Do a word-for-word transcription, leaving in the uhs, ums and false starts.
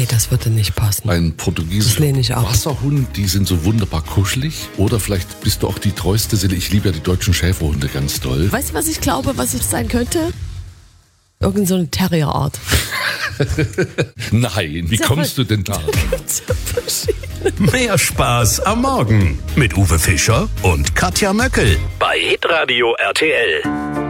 Nee, das würde nicht passen. Ein Das portugiesischer lehne ich ab. Wasserhund, die sind so wunderbar kuschelig. Oder vielleicht bist du auch die treueste Seele. Ich liebe ja die deutschen Schäferhunde ganz doll. Weißt du, was ich glaube, was es sein könnte? Irgend so eine Terrierart. Nein, wie kommst du denn da? Mehr Spaß am Morgen mit Uwe Fischer und Katja Möckel bei Hitradio R T L.